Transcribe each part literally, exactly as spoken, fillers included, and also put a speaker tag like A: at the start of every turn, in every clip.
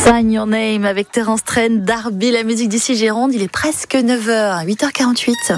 A: Sign Your Name avec Terence Trent, Darby, la musique d'ici Gironde. Il est presque neuf heures, huit heures quarante-huit.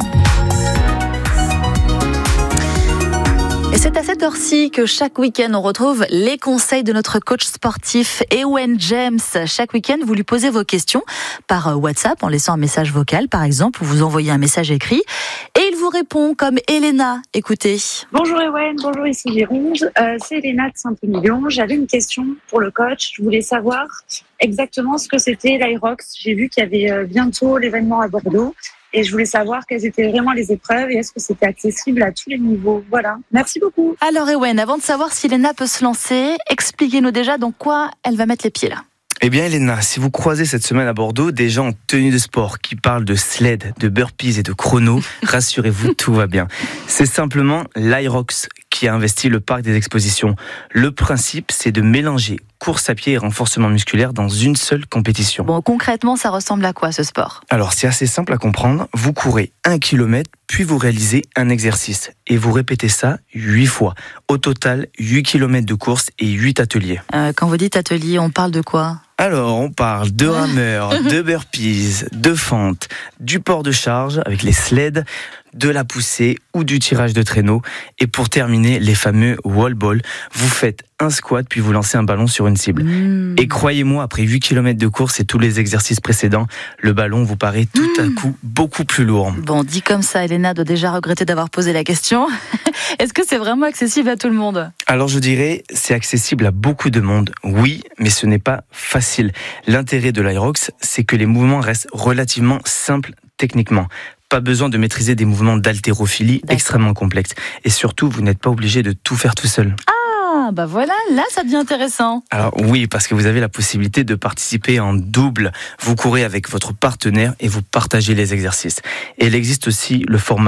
A: Et c'est à cette heure-ci que chaque week-end, on retrouve les conseils de notre coach sportif, Ewen James. Chaque week-end, vous lui posez vos questions par WhatsApp, en laissant un message vocal, par exemple, ou vous envoyez un message écrit. Et il vous répond comme Elena. Écoutez.
B: Bonjour Ewen, bonjour ici Gironde. Euh, c'est Elena de Saint-Émilion. J'avais une question pour le coach. Je voulais savoir exactement ce que c'était l'Irox. J'ai vu qu'il y avait bientôt l'événement à Bordeaux. Et je voulais savoir quelles étaient vraiment les épreuves et est-ce que c'était accessible à tous les niveaux. Voilà. Merci beaucoup.
A: Alors Ewen, avant de savoir si Elena peut se lancer, expliquez-nous déjà dans quoi elle va mettre les pieds là.
C: Eh bien Elena, si vous croisez cette semaine à Bordeaux des gens en tenue de sport qui parlent de sled, de burpees et de chrono, rassurez-vous, tout va bien. C'est simplement l'Irox qui a investi le parc des expositions. Le principe, c'est de mélanger course à pied et renforcement musculaire dans une seule compétition.
A: Bon, concrètement, ça ressemble à quoi ce sport ?
C: Alors, c'est assez simple à comprendre. Vous courez un kilomètre, puis vous réalisez un exercice. Et vous répétez ça huit fois. Au total, huit kilomètres de course et huit ateliers.
A: Euh, quand vous dites atelier, on parle de quoi ?
C: Alors, on parle de rameurs, de burpees, de fentes, du port de charge avec les sleds, de la poussée ou du tirage de traîneau. Et pour terminer, les fameux wall ball. Vous faites un squat puis vous lancez un ballon sur une cible. Mmh. Et croyez-moi, après huit kilomètres de course et tous les exercices précédents, le ballon vous paraît tout mmh. à coup beaucoup plus lourd.
A: Bon, dit comme ça, Elena doit déjà regretter d'avoir posé la question. Est-ce que c'est vraiment accessible à tout le monde ?
C: Alors je dirais, c'est accessible à beaucoup de monde, oui, mais ce n'est pas facile. L'intérêt de l'Irox, c'est que les mouvements restent relativement simples techniquement. Pas besoin de maîtriser des mouvements d'haltérophilie D'accord. extrêmement complexes. Et surtout, vous n'êtes pas obligé de tout faire tout seul.
A: Ah, bah voilà, là ça devient intéressant.
C: Alors oui, parce que vous avez la possibilité de participer en double. Vous courez avec votre partenaire et vous partagez les exercices. Et il existe aussi le format